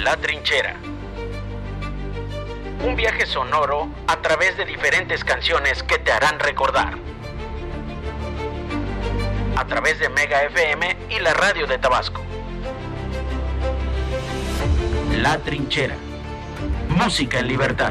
La Trinchera. Un viaje sonoro a través de diferentes canciones que te harán recordar. A través de Mega FM y la radio de Tabasco. La Trinchera. Música en libertad.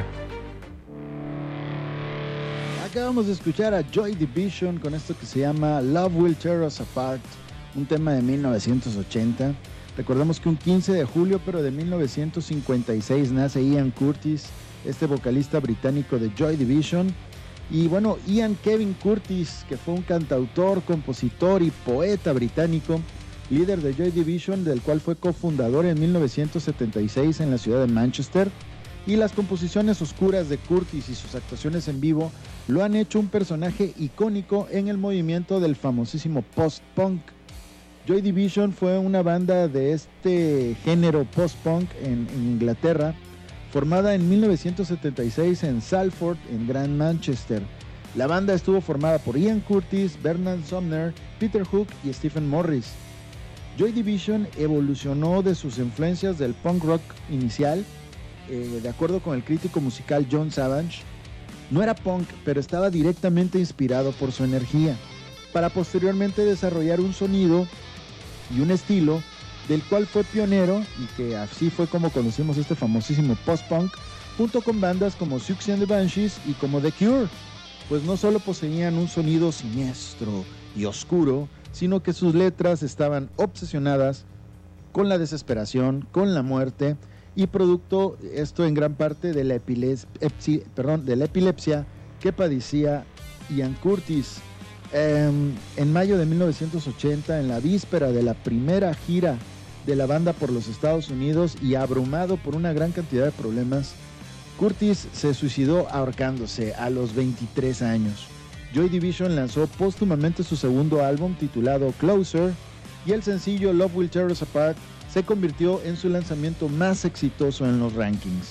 Acabamos de escuchar a Joy Division con esto que se llama Love Will Tear Us Apart, un tema de 1980. Recordamos que un 15 de julio, pero de 1956, nace Ian Curtis, este vocalista británico de Joy Division. Y bueno, Ian Kevin Curtis, que fue un cantautor, compositor y poeta británico, líder de Joy Division, del cual fue cofundador en 1976 en la ciudad de Manchester. Y las composiciones oscuras de Curtis y sus actuaciones en vivo lo han hecho un personaje icónico en el movimiento del famosísimo post-punk. Joy Division fue una banda de este género post-punk en Inglaterra, formada en 1976 en Salford, en Gran Manchester. La banda estuvo formada por Ian Curtis, Bernard Sumner, Peter Hook y Stephen Morris. Joy Division evolucionó de sus influencias del punk rock inicial, de acuerdo con el crítico musical John Savage. No era punk, pero estaba directamente inspirado por su energía, para posteriormente desarrollar un sonido y un estilo del cual fue pionero, y que así fue como conocimos este famosísimo post-punk, junto con bandas como Siouxsie and the Banshees y como The Cure, pues no solo poseían un sonido siniestro y oscuro, sino que sus letras estaban obsesionadas con la desesperación, con la muerte, y producto esto en gran parte de la epilepsia que padecía Ian Curtis. En mayo de 1980, en la víspera de la primera gira de la banda por los Estados Unidos y abrumado por una gran cantidad de problemas, Curtis se suicidó ahorcándose a los 23 años. Joy Division lanzó póstumamente su segundo álbum titulado Closer, y el sencillo Love Will Tear Us Apart se convirtió en su lanzamiento más exitoso en los rankings.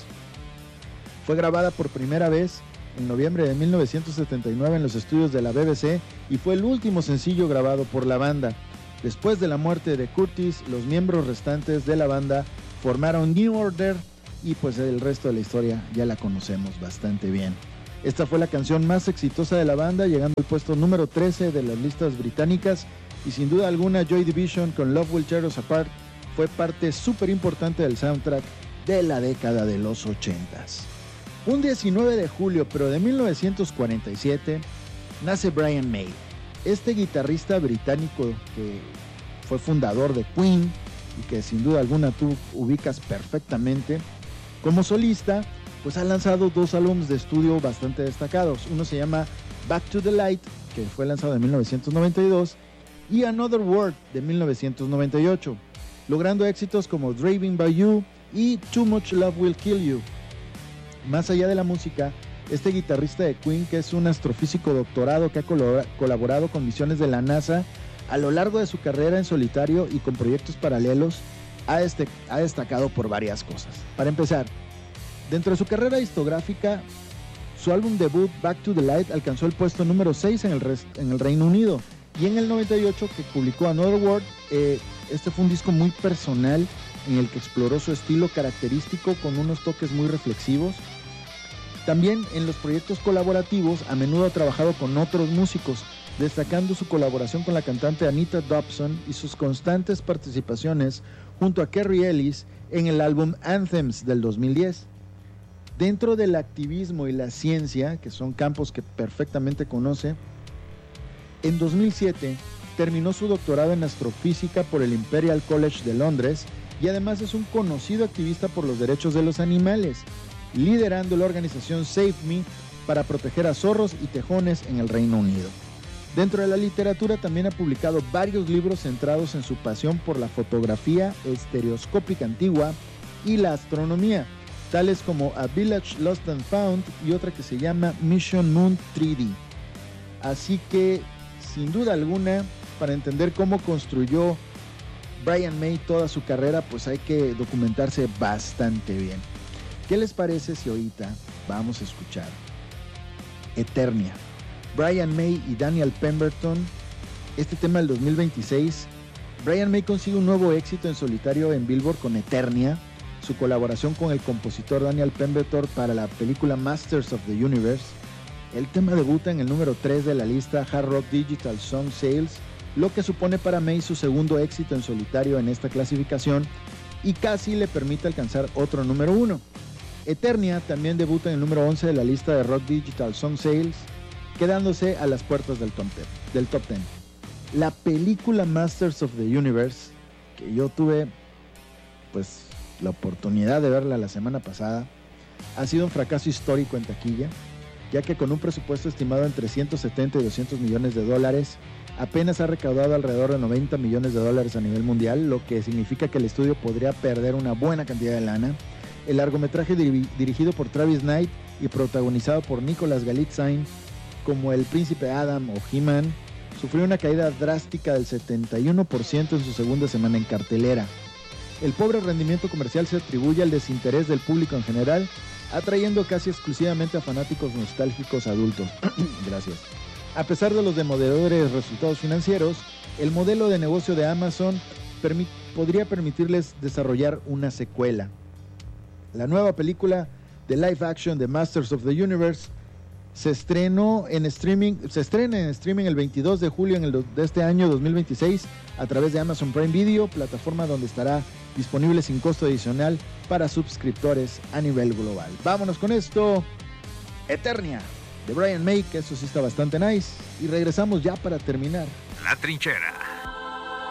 Fue grabada por primera vez en noviembre de 1979 en los estudios de la BBC y fue el último sencillo grabado por la banda. Después de la muerte de Curtis, los miembros restantes de la banda formaron New Order, y pues el resto de la historia ya la conocemos bastante bien. Esta fue la canción más exitosa de la banda, llegando al puesto número 13 de las listas británicas, y sin duda alguna Joy Division con Love Will Tear Us Apart fue parte súper importante del soundtrack de la década de los 80s. Un 19 de julio, pero de 1947, nace Brian May, este guitarrista británico que fue fundador de Queen y que sin duda alguna tú ubicas perfectamente. Como solista, pues ha lanzado dos álbumes de estudio bastante destacados. Uno se llama Back to the Light, que fue lanzado en 1992, y Another World de 1998, logrando éxitos como Driving by You y Too Much Love Will Kill You. Más allá de la música, este guitarrista de Queen, que es un astrofísico doctorado que ha colaborado con misiones de la NASA a lo largo de su carrera en solitario y con proyectos paralelos, ha destacado por varias cosas. Para empezar, dentro de su carrera discográfica, su álbum debut Back to the Light alcanzó el puesto número 6 en el Reino Unido, y en el 98 que publicó Another World, este fue un disco muy personal en el que exploró su estilo característico con unos toques muy reflexivos. También en los proyectos colaborativos a menudo ha trabajado con otros músicos, destacando su colaboración con la cantante Anita Dobson y sus constantes participaciones junto a Kerry Ellis en el álbum Anthems del 2010. Dentro del activismo y la ciencia, que son campos que perfectamente conoce, en 2007 terminó su doctorado en astrofísica por el Imperial College de Londres, y además es un conocido activista por los derechos de los animales, liderando la organización Save Me para proteger a zorros y tejones en el Reino Unido. Dentro de la literatura también ha publicado varios libros centrados en su pasión por la fotografía estereoscópica antigua y la astronomía, tales como A Village Lost and Found y otra que se llama Mission Moon 3D. Así que, sin duda alguna, para entender cómo construyó Brian May toda su carrera, pues hay que documentarse bastante bien. ¿Qué les parece si ahorita vamos a escuchar Eternia? Brian May y Daniel Pemberton, este tema del 2026. Brian May consigue un nuevo éxito en solitario en Billboard con Eternia, su colaboración con el compositor Daniel Pemberton para la película Masters of the Universe. El tema debuta en el número 3 de la lista Hard Rock Digital Song Sales, lo que supone para May su segundo éxito en solitario en esta clasificación y casi le permite alcanzar otro número 1. Eternia también debuta en el número 11 de la lista de Rock Digital Song Sales, quedándose a las puertas del top 10. La película Masters of the Universe, que yo tuve pues la oportunidad de verla la semana pasada, ha sido un fracaso histórico en taquilla, ya que con un presupuesto estimado entre 170 y 200 millones de dólares, apenas ha recaudado alrededor de 90 millones de dólares a nivel mundial, lo que significa que el estudio podría perder una buena cantidad de lana. El largometraje dirigido por Travis Knight y protagonizado por Nicholas Galitzine como el Príncipe Adam o He-Man, sufrió una caída drástica del 71% en su segunda semana en cartelera. El pobre rendimiento comercial se atribuye al desinterés del público en general, atrayendo casi exclusivamente a fanáticos nostálgicos adultos. Gracias. A pesar de los demoledores resultados financieros, el modelo de negocio de Amazon podría permitirles desarrollar una secuela. La nueva película de live action de Masters of the Universe se estrena en streaming el 22 de julio de este año 2026 a través de Amazon Prime Video, plataforma donde estará disponible sin costo adicional para suscriptores a nivel global. Vámonos con esto. Eternia de Brian May, que eso sí está bastante nice, y regresamos ya para terminar La Trinchera.